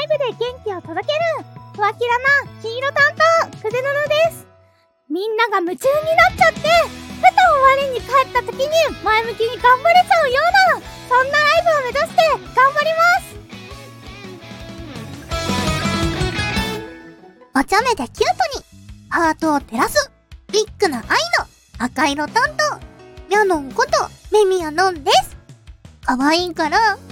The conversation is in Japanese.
イブで元気を届けるふわきらな黄色担当くでののです。みんなが夢中になっちゃって、ふと我に返った時に前向きに頑張れちゃうような、そんなライブを目指して頑張ります。お茶目でキュートにハートを照らすビッグな愛の赤色担当ミャノンことメミヤノンです。可愛いから